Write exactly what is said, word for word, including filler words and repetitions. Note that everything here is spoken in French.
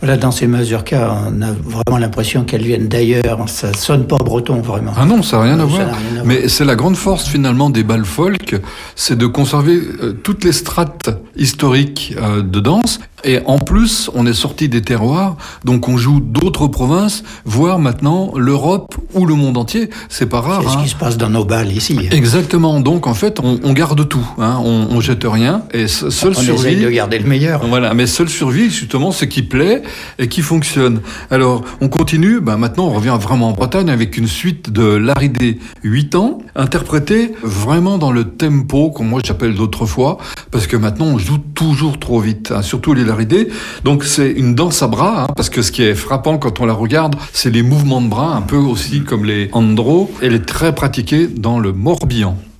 Voilà, dans ces mazurkas, on a vraiment l'impression qu'elles viennent d'ailleurs. Ça sonne pas breton, vraiment. Ah non, ça n'a rien, ça à voir. n'a rien à voir. Mais c'est la grande force, finalement, des bals folk, c'est de conserver euh, toutes les strates historiques euh, de danse. Et en plus, on est sorti des terroirs, donc on joue d'autres provinces, voire maintenant l'Europe ou le monde entier. C'est pas rare. C'est ce hein. qui se passe dans nos bals ici. Exactement. Donc en fait, on, on garde tout. Hein. On, on jette rien. Et seul On survit. essaye de garder le meilleur. Voilà. Mais seul survit justement ce qui plaît et qui fonctionne. Alors on continue. Ben maintenant, on revient vraiment en Bretagne avec une suite de Laridé huit ans, interprétée vraiment dans le tempo, comme moi j'appelle d'autrefois, parce que maintenant on joue toujours trop vite. Hein. Surtout les Laridé. Donc c'est une danse à bras, hein, parce que ce qui est frappant quand on la regarde, c'est les mouvements de bras, un peu aussi comme les andros. Elle est très pratiquée dans le Morbihan.